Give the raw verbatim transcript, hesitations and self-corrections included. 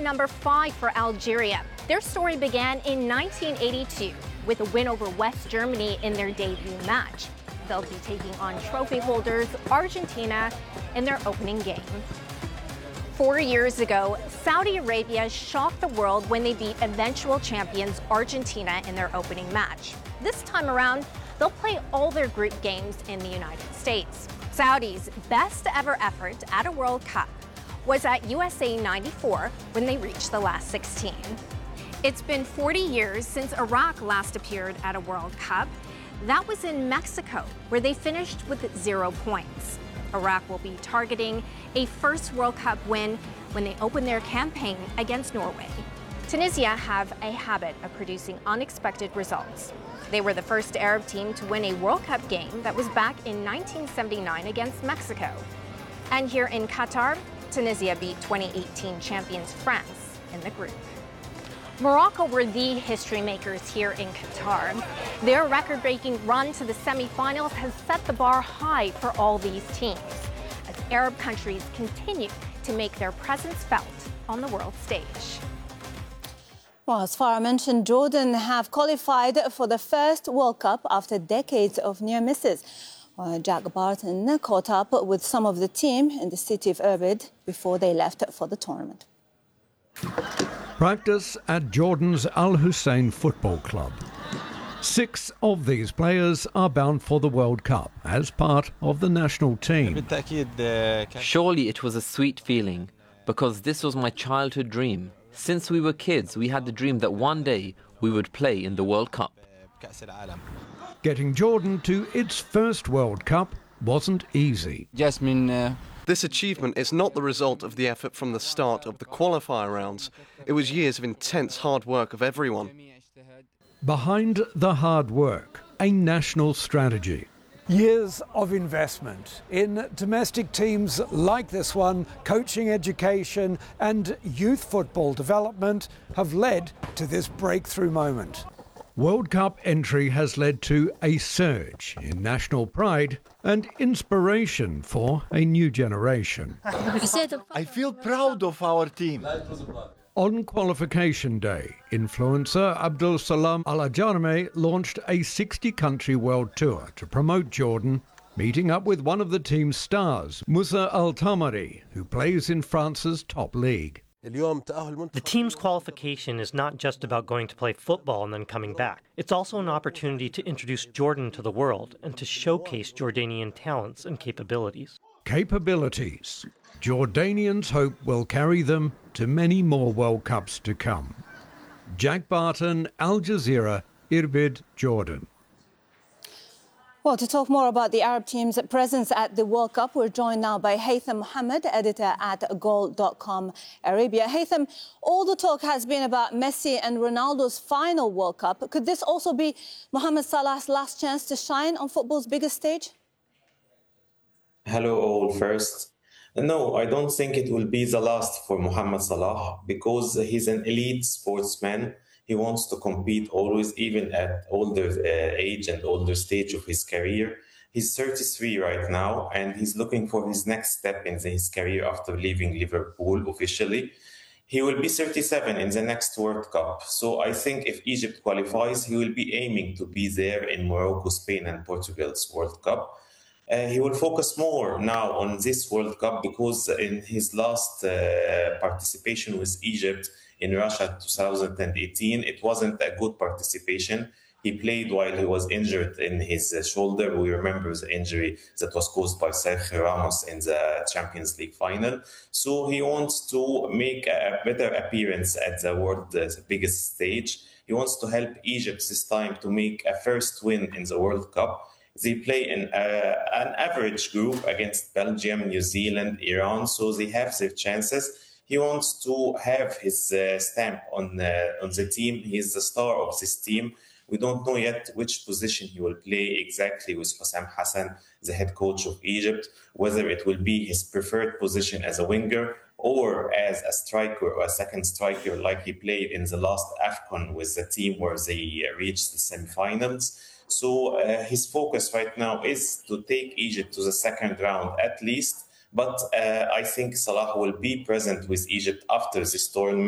number five for Algeria. Their story began in nineteen eighty-two with a win over West Germany in their debut match. They'll be taking on trophy holders Argentina in their opening game. Four years ago, Saudi Arabia shocked the world when they beat eventual champions Argentina in their opening match. This time around, they'll play all their group games in the United States. Saudi's best ever effort at a World Cup was at U S A ninety-four when they reached the last sixteen. It's been forty years since Iraq last appeared at a World Cup. That was in Mexico, where they finished with zero points. Iraq will be targeting a first World Cup win when they open their campaign against Norway. Tunisia have a habit of producing unexpected results. They were the first Arab team to win a World Cup game that was back in nineteen seventy-nine against Mexico. And here in Qatar, Tunisia beat twenty eighteen champions France in the group. Morocco were the history makers here in Qatar. Their record-breaking run to the semifinals has set the bar high for all these teams, as Arab countries continue to make their presence felt on the world stage. Well, as Farah mentioned, Jordan have qualified for the first World Cup after decades of near misses. Well, Jack Barton caught up with some of the team in the city of Irbid before they left for the tournament. Practice at Jordan's Al Hussein Football Club. Six of these players are bound for the World Cup as part of the national team. Surely it was a sweet feeling, because this was my childhood dream. Since we were kids, we had the dream that one day we would play in the World Cup. Getting Jordan to its first World Cup wasn't easy. Jasmine. Uh... This achievement is not the result of the effort from the start of the qualifier rounds. It was years of intense hard work of everyone. Behind the hard work, a national strategy. Years of investment in domestic teams like this one, coaching, education and youth football development have led to this breakthrough moment. World Cup entry has led to a surge in national pride and inspiration for a new generation. I feel proud of our team. On qualification day, influencer Abdul Salam Al-Ajarme launched a sixty-country world tour to promote Jordan, meeting up with one of the team's stars, Moussa Al-Tamari, who plays in France's top league. The team's qualification is not just about going to play football and then coming back. It's also an opportunity to introduce Jordan to the world and to showcase Jordanian talents and capabilities. Capabilities. Jordanians hope will carry them to many more World Cups to come. Jack Barton, Al Jazeera, Irbid, Jordan. Well, to talk more about the Arab team's presence at the World Cup, we're joined now by Haytham Mohammed, editor at goal dot com Arabia. Haytham, all the talk has been about Messi and Ronaldo's final World Cup. Could this also be Mohamed Salah's last chance to shine on football's biggest stage? Hello all first. No, I don't think it will be the last for Mohamed Salah because he's an elite sportsman. He wants to compete always, even at older uh, age and older stage of his career. He's thirty-three right now, and he's looking for his next step in his career after leaving Liverpool officially. He will be thirty-seven in the next World Cup. So I think if Egypt qualifies, he will be aiming to be there in Morocco, Spain, and Portugal's World Cup. Uh, he will focus more now on this World Cup because in his last uh, participation with Egypt in Russia two thousand eighteen, it wasn't a good participation. He played while he was injured in his uh, shoulder. We remember the injury that was caused by Sergio Ramos in the Champions League final. So he wants to make a better appearance at the world's uh, biggest stage. He wants to help Egypt this time to make a first win in the World Cup. They play in uh, an average group against Belgium, New Zealand, Iran, so they have their chances. He wants to have his uh, stamp on, uh, on the team. He is the star of this team. We don't know yet which position he will play exactly with Hossam Hassan, the head coach of Egypt, whether it will be his preferred position as a winger or as a striker or a second striker like he played in the last AFCON with the team where they reached the semifinals. So uh, his focus right now is to take Egypt to the second round at least. But uh, I think Salah will be present with Egypt after this tournament.